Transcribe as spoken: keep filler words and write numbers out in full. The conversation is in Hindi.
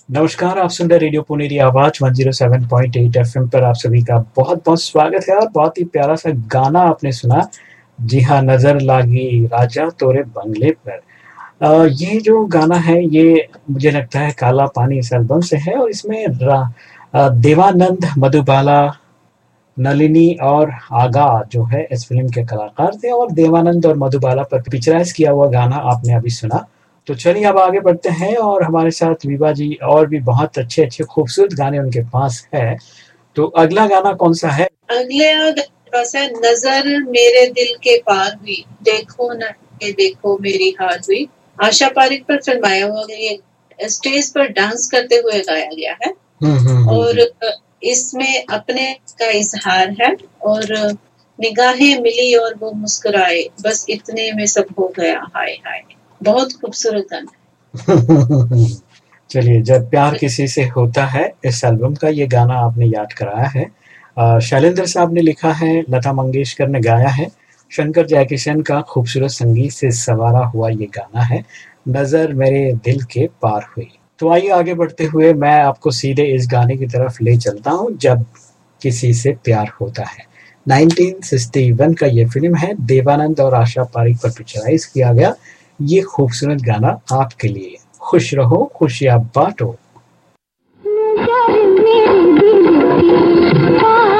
नमस्कार, आप सुन रहे रेडियो पुनेरी आवाज एक सौ सात पॉइंट आठ एफएम पर आप सभी का बहुत-बहुत स्वागत है और बहुत ही प्यारा-सा गाना आपने सुना। जी हाँ, नज़र लागी राजा तोरे बंगले पर। अ, ये जो गाना है ये मुझे लगता है काला पानी इस एल्बम से है और इसमें रा अ, देवानंद, मधुबाला, नलिनी और आगा जो है इस फ़िल्म के कलाकार थे और देवानंद और मधुबाला पर पिक्चराइज़ किया हुआ गाना आपने अभी सुना। तो चलिए अब आगे बढ़ते हैं और हमारे साथ विभा जी और भी बहुत अच्छे-अच्छे खूबसूरत गाने उनके पास है। तो अगला गाना कौन-सा है? अगला पास है नज़र मेरे दिल के पार हुई, देखो न ये देखो मेरी हार हुई। आशा पारेख पर फिल्माया हुआ ये स्टेज पर डांस करते हुए गाया गया है हुँ, हुँ, हुँ, और हुँ। इसमें अपने का इज़हार है और निगाहें मिली और वो मुस्कुराए, बस इतने में सब हो गया हाय हाय। बहुत खूबसूरत गाना है। चलिए, जब प्यार किसी से होता है, इस एल्बम का ये गाना आपने याद कराया है। अ, शैलेंद्र साहब ने लिखा है, लता मंगेशकर ने गाया है, शंकर जयकिशन का खूबसूरत संगीत से संवारा हुआ ये गाना है, नज़र मेरे दिल के पार हुई। तो आइए आगे बढ़ते हुए मैं आपको सीधे इस गाने की तरफ ले चलता हूँ, जब किसी से प्यार होता है। उन्नीस सौ इकसठ का ये फ़िल्म है, देवानंद और आशा पारेख पर पिक्चराइज़ किया गया। ये खूबसूरत गाना आपके लिए। खुश रहो, खुशियाँ बाँटो। नज़र मेरे दिल के पार